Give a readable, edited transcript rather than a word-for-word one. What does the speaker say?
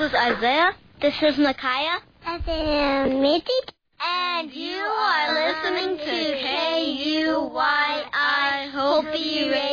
is Isaiah. This is Micaiah. This is Mitzi. And you are listening to KUYI Hopi Radio.